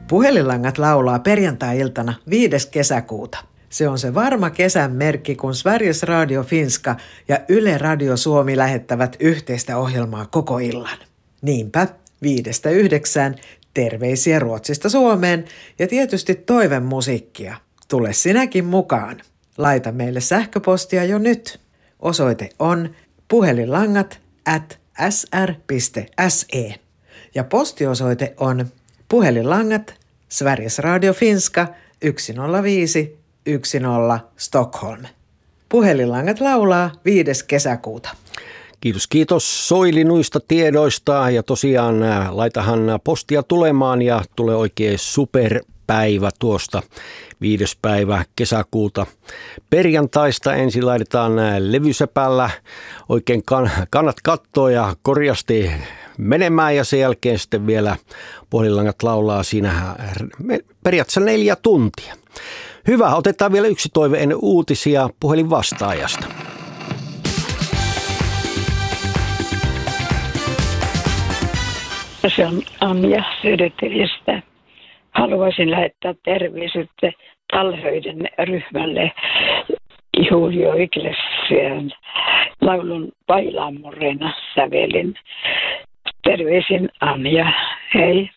Puhelinlangat laulaa perjantai-iltana 5. kesäkuuta. Se on se varma kesän merkki, kun Sveriges Radio Finska ja Yle Radio Suomi lähettävät yhteistä ohjelmaa koko illan. Niinpä 5-9 terveisiä Ruotsista Suomeen ja tietysti toivemusiikkia. Tule sinäkin mukaan. Laita meille sähköpostia jo nyt. Osoite on puhelinlangat@sr.se ja postiosoite on puhelinlangat Sveriges Radio Finska 10510 Stockholm. Puhelinlangat laulaa 5. kesäkuuta. Kiitos Soili noista tiedoista ja tosiaan laitahan postia tulemaan ja tulee oikein superpäivä tuosta 5. päivä kesäkuuta. Perjantaista ensin laitetaan levysepällä, oikein kannat kattoa ja korjasti menemään ja sen jälkeen sitten vielä puhelinlangat laulaa siinä periaatteessa 4 tuntia. Hyvä, otetaan vielä yksi toive ennen uutisia puhelinvastaajasta. Se on Anja Södertäljestä. Haluaisin lähettää terveiset Talhöiden ryhmälle Julio Iglesian laulun Bailamos Morena sävelin. Terveisin Anja. Hei.